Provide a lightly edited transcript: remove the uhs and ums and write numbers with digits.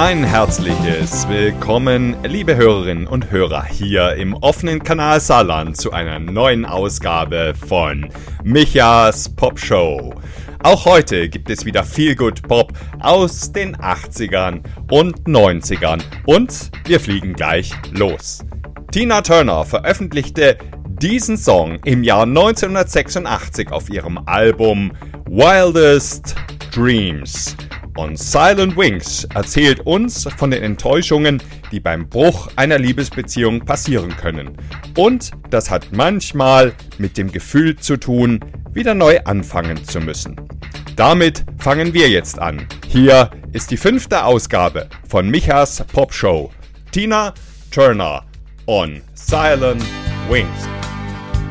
Ein herzliches Willkommen, liebe Hörerinnen und Hörer, hier im offenen Kanal Saarland zu einer neuen Ausgabe von Michas Pop Show. Auch heute gibt es wieder viel Good Pop aus den 80ern und 90ern und wir fliegen gleich los. Tina Turner veröffentlichte diesen Song im Jahr 1986 auf ihrem Album Wildest Dreams. Und Silent Wings erzählt uns von den Enttäuschungen, die beim Bruch einer Liebesbeziehung passieren können. Und das hat manchmal mit dem Gefühl zu tun, wieder neu anfangen zu müssen. Damit fangen wir jetzt an. Hier ist die 5. Ausgabe von Michas Pop Show. Tina Turner on Silent Wings.